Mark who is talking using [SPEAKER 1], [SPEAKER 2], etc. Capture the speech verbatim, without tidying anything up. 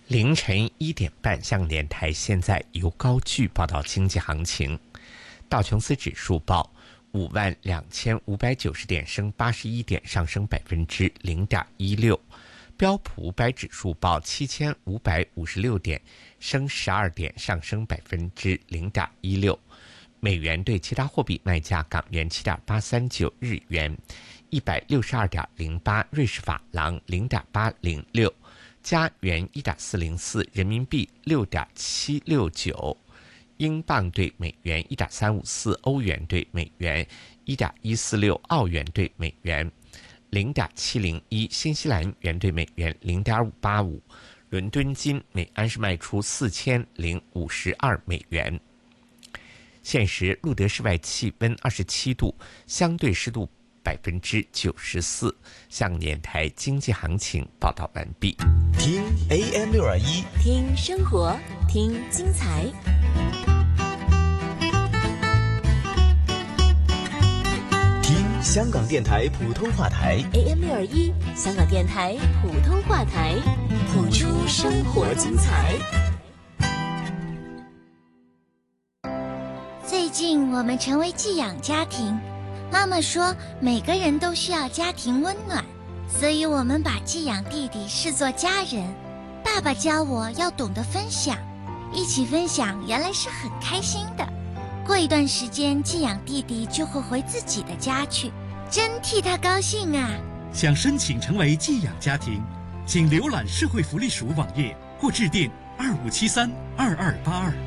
[SPEAKER 1] 凌晨一点半，香港电台现在由高炬报道经济行情。道琼斯指数报五万两千五百九十点，升八十一点，上升百分之零点一六。标普五百指数报七千五百五十六点，升十二点，上升百分之零点一六。美元对其他货币卖价：港元七点八三九，日元一百六十二点零八，瑞士法郎零点八零六，加元一点四零四，人民币六点七六九，英镑对美元一点三五四，欧元对美元一点一四六，澳元对美元零点七零一，新西兰元对美元零点五八五。伦敦金每安士卖出四千零五十二美元。现时路德室外气温二十七度，相对湿度百分之九十四。香港电台经济行情报道完毕。
[SPEAKER 2] 听 A M 六二一，
[SPEAKER 3] 听生活，听精彩。
[SPEAKER 2] 听香港电台普通话台
[SPEAKER 3] A M 六二一，香港电台普通话台，谱出生活精彩。
[SPEAKER 4] 最近我们成为寄养家庭，妈妈说每个人都需要家庭温暖，所以我们把寄养弟弟视作家人。爸爸教我要懂得分享，一起分享原来是很开心的。过一段时间，寄养弟弟就会回自己的家去，真替他高兴啊！
[SPEAKER 5] 想申请成为寄养家庭，请浏览社会福利署网页或致电二五七三二二八二。